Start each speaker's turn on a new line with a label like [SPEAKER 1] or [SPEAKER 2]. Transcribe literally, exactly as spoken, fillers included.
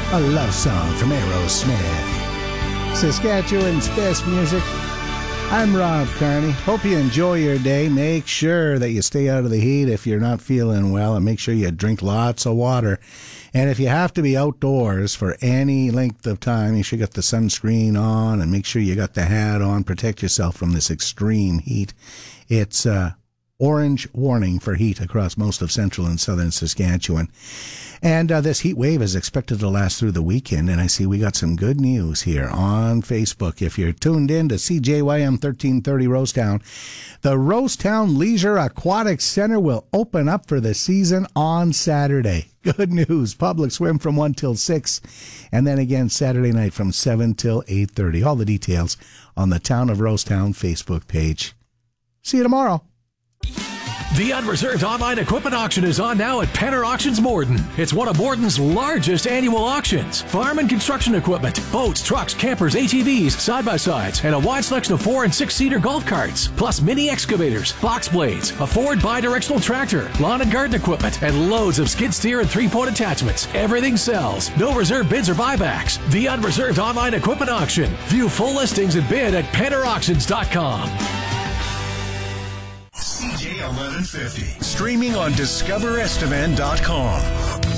[SPEAKER 1] A love song from Aerosmith. Saskatchewan's best music. I'm Rob Carney. Hope you enjoy your day. Make sure that you stay out of the heat if you're not feeling well, and make sure you drink lots of water. And if you have to be outdoors for any length of time, you should get the sunscreen on and make sure you got the hat on. Protect yourself from this extreme heat. It's uh, orange warning for heat across most of central and southern Saskatchewan. And uh, this heat wave is expected to last through the weekend. And I see we got some good news here on Facebook. If you're tuned in to C J Y M thirteen thirty Rosetown, the Rosetown Leisure Aquatic Center will open up for the season on Saturday. Good news. Public swim from one till six. And then again Saturday night from seven till eight thirty. All the details on the Town of Rosetown Facebook page. See you tomorrow.
[SPEAKER 2] The Unreserved Online Equipment Auction is on now at Penner Auctions Morden. It's one of Morden's largest annual auctions. Farm and construction equipment, boats, trucks, campers, A T Vs, side-by-sides, and a wide selection of four- and six-seater golf carts, plus mini excavators, box blades, a Ford bi-directional tractor, lawn and garden equipment, and loads of skid steer and three-point attachments. Everything sells. No reserve bids or buybacks. The Unreserved Online Equipment Auction. View full listings and bid at penner auctions dot com.
[SPEAKER 3] C J eleven fifty. Streaming on discover estevan dot com.